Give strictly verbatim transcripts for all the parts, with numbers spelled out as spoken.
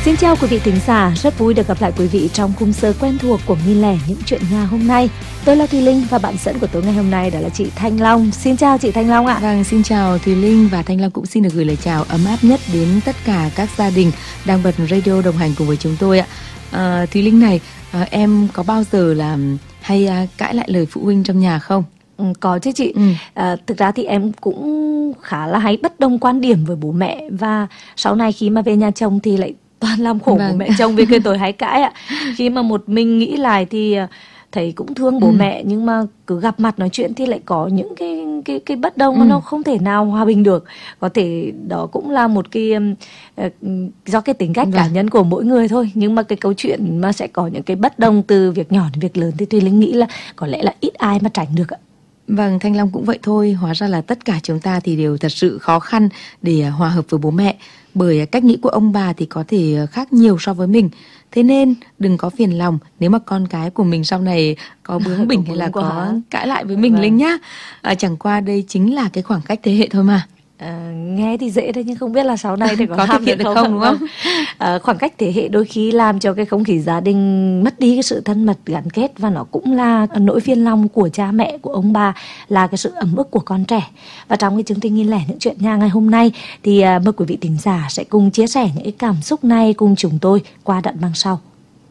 Xin chào quý vị thính giả, rất vui được gặp lại quý vị trong khung giờ quen thuộc của Nghìn Lẻ Những Chuyện Nhà hôm nay. Tôi là Thùy Linh và bạn dẫn của tôi ngày hôm nay đó là chị Thanh Long. Xin chào chị Thanh Long ạ. Vâng, xin chào Thùy Linh, và Thanh Long cũng xin được gửi lời chào ấm áp nhất đến tất cả các gia đình đang bật radio đồng hành cùng với chúng tôi ạ. À, Thùy Linh này, à, em có bao giờ là hay à, cãi lại lời phụ huynh trong nhà không? Ừ, có chứ chị. Ừ. À, thực ra thì em cũng khá là hay bất đồng quan điểm với bố mẹ, và sau này khi mà về nhà chồng thì lại toàn làm khổ Vâng. bố mẹ chồng vì cái tôi hay cãi ạ. Khi mà một mình nghĩ lại thì thấy cũng thương bố Ừ. mẹ, nhưng mà cứ gặp mặt nói chuyện thì lại có những cái cái cái bất đồng mà Ừ. nó không thể nào hòa bình được. Có thể đó cũng là một cái uh, do cái tính cách Vâng. cá nhân của mỗi người thôi, nhưng mà cái câu chuyện mà sẽ có những cái bất đồng từ việc nhỏ đến việc lớn thì Thùy Linh nghĩ là có lẽ là ít ai mà tránh được ạ. Vâng, Thanh Long cũng vậy thôi. Hóa ra là tất cả chúng ta thì đều thật sự khó khăn để hòa hợp với bố mẹ, bởi cách nghĩ của ông bà thì có thể khác nhiều so với mình. Thế nên đừng có phiền lòng nếu mà con cái của mình sau này có bướng bỉnh hay là Quá có hả? cãi lại với mình, Vâng. Linh nhá. À, chẳng qua đây chính là cái khoảng cách thế hệ thôi mà. À, nghe thì dễ thôi nhưng không biết là sau này thì có, Có làm thực hiện được được không, không, đúng không? À, khoảng cách thế hệ đôi khi làm cho cái không khí gia đình mất đi cái sự thân mật gắn kết, và nó cũng là nỗi phiền lòng của cha mẹ, của ông bà, là cái sự ấm ức của con trẻ. Và trong cái chương trình Nghìn Lẻ Những Chuyện Nhà ngày hôm nay thì à, mời quý vị thính giả sẽ cùng chia sẻ những cái cảm xúc này cùng chúng tôi qua đoạn băng sau.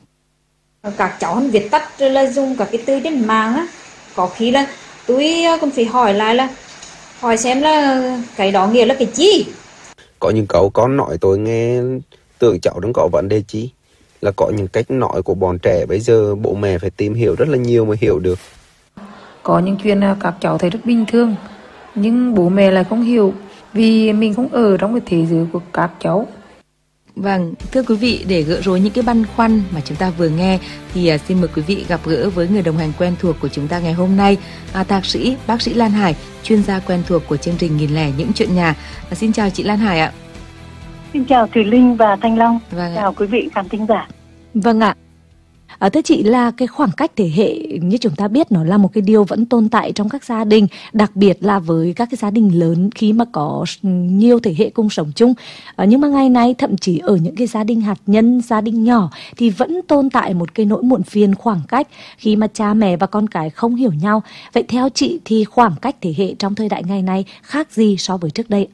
Các cháu hắn viết tắt rồi là dùng các cái từ trên mạng á, có khi là tôi còn phải hỏi lại là hỏi xem là cái đó nghĩa là cái gì. Có những câu con nói tôi nghe tưởng cháu đang có vấn đề chi, là có những cách nói của bọn trẻ bây giờ bố mẹ phải tìm hiểu rất là nhiều mới hiểu được. Có những chuyện là các cháu thấy rất bình thường, nhưng bố mẹ lại không hiểu vì mình không ở trong cái thế giới của các cháu. Vâng, thưa quý vị, để gỡ rối những cái băn khoăn mà chúng ta vừa nghe thì à, xin mời quý vị gặp gỡ với người đồng hành quen thuộc của chúng ta ngày hôm nay, à, thạc sĩ bác sĩ Lan Hải, chuyên gia quen thuộc của chương trình Nghìn Lẻ Những Chuyện Nhà. À, xin chào chị Lan Hải ạ. Xin chào Thùy Linh và Thanh Long. Vâng ạ. Chào quý vị khán thính giả. Vâng ạ. À, thưa chị, là cái khoảng cách thế hệ như chúng ta biết nó là một cái điều vẫn tồn tại trong các gia đình, đặc biệt là với các cái gia đình lớn khi mà có nhiều thế hệ cùng sống chung. À, nhưng mà ngày nay thậm chí ở những cái gia đình hạt nhân, gia đình nhỏ thì vẫn tồn tại một cái nỗi muộn phiền khoảng cách khi mà cha mẹ và con cái không hiểu nhau. Vậy theo chị thì khoảng cách thế hệ trong thời đại ngày nay khác gì so với trước đây?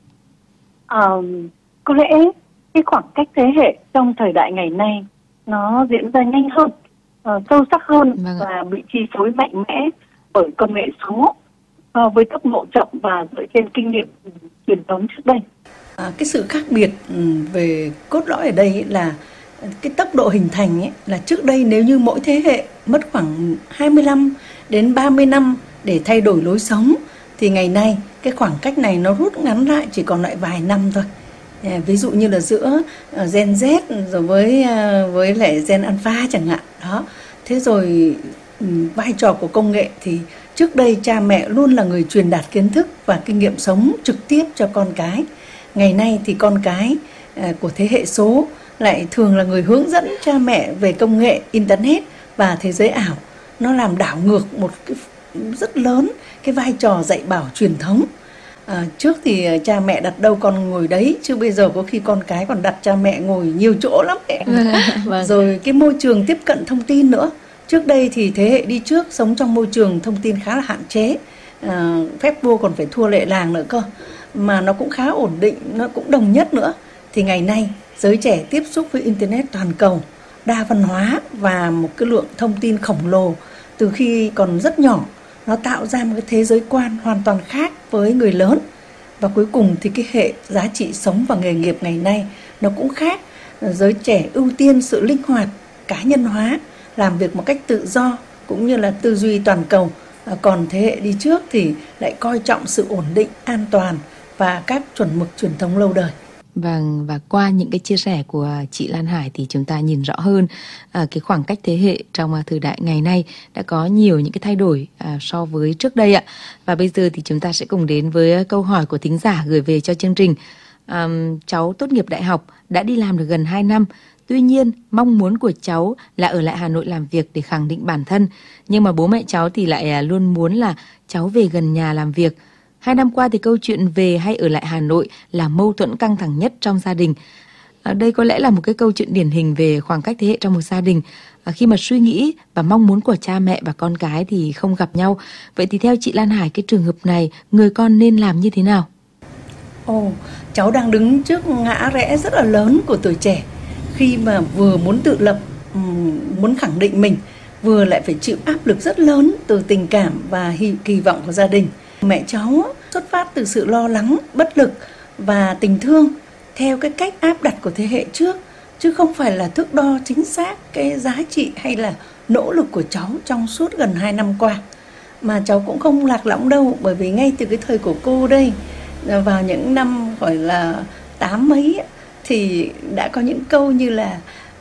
À, có lẽ cái khoảng cách thế hệ trong thời đại ngày nay nó diễn ra nhanh hơn, uh, sâu sắc hơn, Vâng ạ. và bị chi phối mạnh mẽ bởi công nghệ số uh, với tốc độ chậm và dựa trên kinh nghiệm ừ, truyền thống trước đây. À, cái sự khác biệt ừ, về cốt lõi ở đây ấy là cái tốc độ hình thành ấy, là trước đây nếu như mỗi thế hệ mất khoảng hai mươi lăm đến ba mươi năm để thay đổi lối sống, thì ngày nay cái khoảng cách này nó rút ngắn lại chỉ còn lại vài năm thôi. À, ví dụ như là giữa uh, Gen Z rồi với uh, với lại Gen Alpha chẳng hạn đó. Thế rồi um, vai trò của công nghệ thì trước đây cha mẹ luôn là người truyền đạt kiến thức và kinh nghiệm sống trực tiếp cho con cái. Ngày nay thì con cái uh, của thế hệ số lại thường là người hướng dẫn cha mẹ về công nghệ, internet và thế giới ảo. Nó làm đảo ngược một cái rất lớn cái vai trò dạy bảo truyền thống. À, trước thì cha mẹ đặt đâu con ngồi đấy, chứ bây giờ có khi con cái còn đặt cha mẹ ngồi nhiều chỗ lắm đấy. Vâng. Rồi cái môi trường tiếp cận thông tin nữa. Trước đây thì thế hệ đi trước sống trong môi trường thông tin khá là hạn chế, à, phép vua còn phải thua lệ làng nữa cơ, mà nó cũng khá ổn định, nó cũng đồng nhất nữa. Thì ngày nay giới trẻ tiếp xúc với internet toàn cầu, đa văn hóa và một cái lượng thông tin khổng lồ từ khi còn rất nhỏ. Nó tạo ra một cái thế giới quan hoàn toàn khác với người lớn. Và cuối cùng thì cái hệ giá trị sống và nghề nghiệp ngày nay nó cũng khác. Giới trẻ ưu tiên sự linh hoạt, cá nhân hóa, làm việc một cách tự do cũng như là tư duy toàn cầu. Còn thế hệ đi trước thì lại coi trọng sự ổn định, an toàn và các chuẩn mực truyền thống lâu đời. Vâng, và qua những cái chia sẻ của chị Lan Hải thì chúng ta nhìn rõ hơn à, cái khoảng cách thế hệ trong à, thời đại ngày nay đã có nhiều những cái thay đổi à, so với trước đây ạ. Và bây giờ thì chúng ta sẽ cùng đến với câu hỏi của thính giả gửi về cho chương trình. À, cháu tốt nghiệp đại học, đã đi làm được gần hai năm. Tuy nhiên, mong muốn của cháu là ở lại Hà Nội làm việc để khẳng định bản thân. Nhưng mà bố mẹ cháu thì lại à, luôn muốn là cháu về gần nhà làm việc. Hai năm qua thì câu chuyện về hay ở lại Hà Nội là mâu thuẫn căng thẳng nhất trong gia đình. À, đây có lẽ là một cái câu chuyện điển hình về khoảng cách thế hệ trong một gia đình. À, khi mà suy nghĩ và mong muốn của cha mẹ và con cái thì không gặp nhau. Vậy thì theo chị Lan Hải, cái trường hợp này người con nên làm như thế nào? Ồ, cháu đang đứng trước ngã rẽ rất là lớn của tuổi trẻ, khi mà vừa muốn tự lập, muốn khẳng định mình, vừa lại phải chịu áp lực rất lớn từ tình cảm và kỳ vọng của gia đình. Mẹ cháu xuất phát từ sự lo lắng, bất lực và tình thương theo cái cách áp đặt của thế hệ trước, chứ không phải là thước đo chính xác cái giá trị hay là nỗ lực của cháu trong suốt gần hai năm qua. Mà cháu cũng không lạc lõng đâu, bởi vì ngay từ cái thời của cô đây, vào những năm gọi là tám mấy thì đã có những câu như là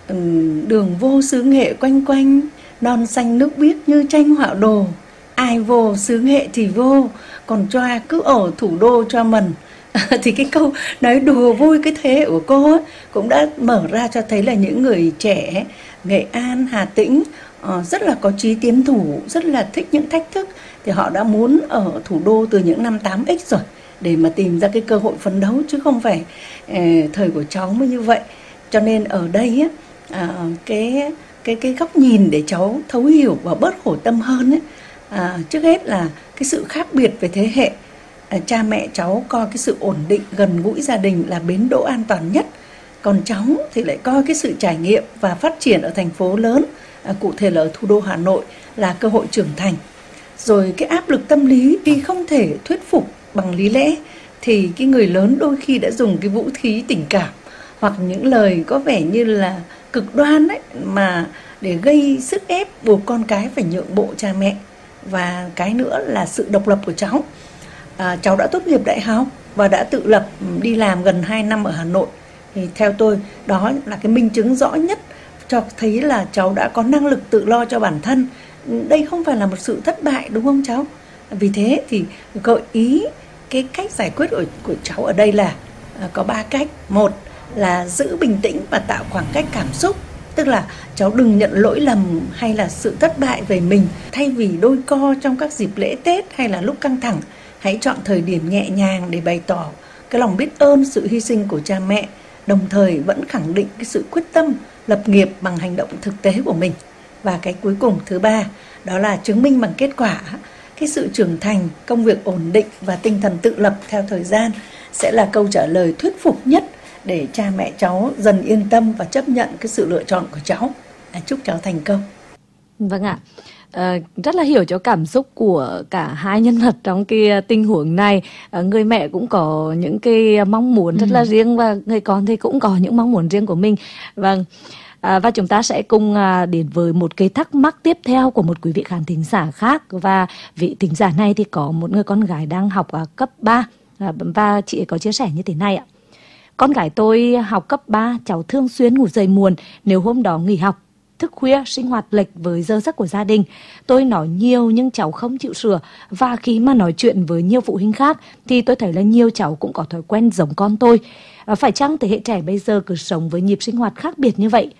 đường vô xứ Nghệ quanh quanh, non xanh nước biếc như tranh họa đồ, ai vô xứ Nghệ thì vô, còn choa cứ ở thủ đô cho mần. Thì cái câu nói đùa vui cái thế hệ của cô ấy, cũng đã mở ra cho thấy là những người trẻ Nghệ An, Hà Tĩnh rất là có chí tiến thủ, rất là thích những thách thức, thì họ đã muốn ở thủ đô từ những năm tám x rồi, để mà tìm ra cái cơ hội phấn đấu, chứ không phải eh, thời của cháu mới như vậy. Cho nên ở đây á, à, cái cái cái góc nhìn để cháu thấu hiểu và bớt khổ tâm hơn ấy, à, trước hết là cái sự khác biệt về thế hệ. À, cha mẹ cháu coi cái sự ổn định gần gũi gia đình là bến đỗ an toàn nhất, còn cháu thì lại coi cái sự trải nghiệm và phát triển ở thành phố lớn, à, cụ thể là ở thủ đô Hà Nội, là cơ hội trưởng thành. Rồi cái áp lực tâm lý khi không thể thuyết phục bằng lý lẽ, thì cái người lớn đôi khi đã dùng cái vũ khí tình cảm hoặc những lời có vẻ như là cực đoan ấy, mà để gây sức ép buộc con cái phải nhượng bộ cha mẹ. Và cái nữa là sự độc lập của cháu. À, cháu đã tốt nghiệp đại học và đã tự lập đi làm gần hai năm ở Hà Nội. Thì theo tôi đó là cái minh chứng rõ nhất cho thấy là cháu đã có năng lực tự lo cho bản thân. Đây không phải là một sự thất bại, đúng không cháu? Vì thế thì gợi ý cái cách giải quyết của, của cháu ở đây là à, có ba cách. Một là giữ bình tĩnh và tạo khoảng cách cảm xúc. Tức là cháu đừng nhận lỗi lầm hay là sự thất bại về mình. Thay vì đôi co trong các dịp lễ Tết hay là lúc căng thẳng, hãy chọn thời điểm nhẹ nhàng để bày tỏ cái lòng biết ơn sự hy sinh của cha mẹ, đồng thời vẫn khẳng định cái sự quyết tâm lập nghiệp bằng hành động thực tế của mình. Và cái cuối cùng, thứ ba, đó là chứng minh bằng kết quả. Cái sự trưởng thành, công việc ổn định và tinh thần tự lập theo thời gian sẽ là câu trả lời thuyết phục nhất để cha mẹ cháu dần yên tâm và chấp nhận cái sự lựa chọn của cháu. Chúc cháu thành công. Vâng ạ. À, rất là hiểu cho cảm xúc của cả hai nhân vật trong cái tình huống này. À, người mẹ cũng có những cái mong muốn rất ừ. là riêng, và người con thì cũng có những mong muốn riêng của mình. Vâng. À, và chúng ta sẽ cùng à, đến với một cái thắc mắc tiếp theo của một quý vị khán thính giả khác. Và vị thính giả này thì có một người con gái đang học ở cấp ba, à, và chị ấy có chia sẻ như thế này ạ. Con gái tôi học cấp ba, cháu thường xuyên ngủ dậy muộn nếu hôm đó nghỉ học, thức khuya, sinh hoạt lệch với giờ giấc của gia đình. Tôi nói nhiều nhưng cháu không chịu sửa, và khi mà nói chuyện với nhiều phụ huynh khác thì tôi thấy là nhiều cháu cũng có thói quen giống con tôi. À, phải chăng thế hệ trẻ bây giờ cứ sống với nhịp sinh hoạt khác biệt như vậy?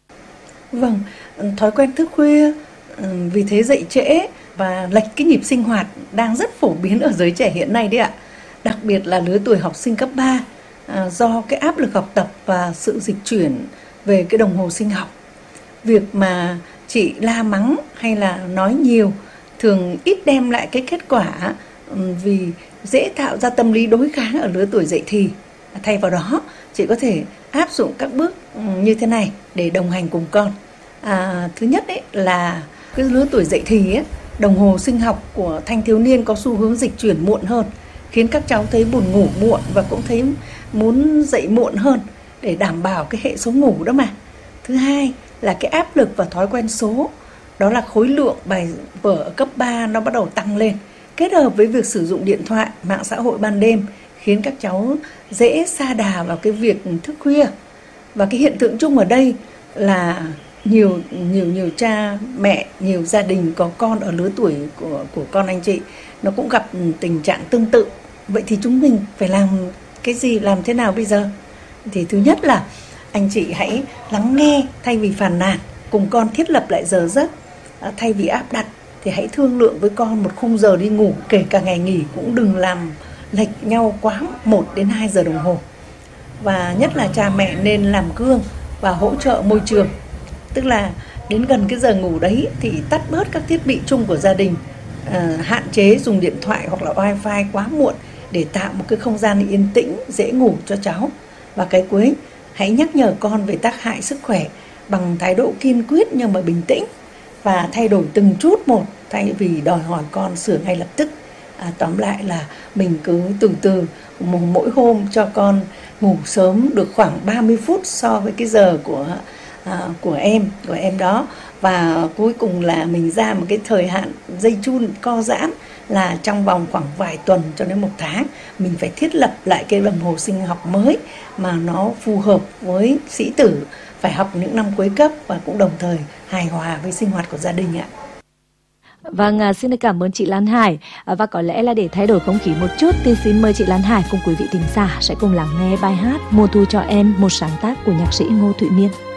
Vâng, thói quen thức khuya, vì thế dậy trễ và lệch cái nhịp sinh hoạt đang rất phổ biến ở giới trẻ hiện nay đấy ạ. Đặc biệt là lứa tuổi học sinh cấp ba, à, do cái áp lực học tập và sự dịch chuyển về cái đồng hồ sinh học. Việc mà chị la mắng hay là nói nhiều thường ít đem lại cái kết quả, vì dễ tạo ra tâm lý đối kháng ở lứa tuổi dậy thì. Thay vào đó, chị có thể áp dụng các bước như thế này để đồng hành cùng con. À, thứ nhất ấy là cái lứa tuổi dậy thì ấy, đồng hồ sinh học của thanh thiếu niên có xu hướng dịch chuyển muộn hơn, khiến các cháu thấy buồn ngủ muộn và cũng thấy muốn dậy muộn hơn để đảm bảo cái hệ số ngủ đó mà. Thứ hai là cái áp lực và thói quen số, đó là khối lượng bài vở ở cấp ba nó bắt đầu tăng lên, kết hợp với việc sử dụng điện thoại, mạng xã hội ban đêm, khiến các cháu dễ sa đà vào cái việc thức khuya. Và cái hiện tượng chung ở đây là nhiều nhiều nhiều cha mẹ, nhiều gia đình có con ở lứa tuổi của của con anh chị nó cũng gặp tình trạng tương tự. Vậy thì chúng mình phải làm cái gì, làm thế nào bây giờ? Thì thứ nhất là anh chị hãy lắng nghe thay vì phàn nàn, cùng con thiết lập lại giờ giấc. À, thay vì áp đặt thì hãy thương lượng với con một khung giờ đi ngủ, kể cả ngày nghỉ cũng đừng làm lệch nhau quá một đến hai giờ đồng hồ. và nhất là cha mẹ nên làm gương và hỗ trợ môi trường. Tức là đến gần cái giờ ngủ đấy thì tắt bớt các thiết bị chung của gia đình, à, hạn chế dùng điện thoại hoặc là wifi quá muộn để tạo một cái không gian yên tĩnh, dễ ngủ cho cháu. Và cái cuối, hãy nhắc nhở con về tác hại sức khỏe bằng thái độ kiên quyết nhưng mà bình tĩnh và thay đổi từng chút một thay vì đòi hỏi con sửa ngay lập tức. À, tóm lại là mình cứ từ từ, mỗi hôm cho con ngủ sớm được khoảng ba mươi phút so với cái giờ của à, của em của em đó, và cuối cùng là mình ra một cái thời hạn dây chun co giãn là trong vòng khoảng vài tuần cho đến một tháng mình phải thiết lập lại cái đồng hồ sinh học mới mà nó phù hợp với sĩ tử phải học những năm cuối cấp và cũng đồng thời hài hòa với sinh hoạt của gia đình ạ. Vâng, xin được cảm ơn chị Lan Hải. Và có lẽ là để thay đổi không khí một chút thì xin mời chị Lan Hải cùng quý vị thính giả sẽ cùng lắng nghe bài hát Mùa thu cho em, một sáng tác của nhạc sĩ Ngô Thụy Miên.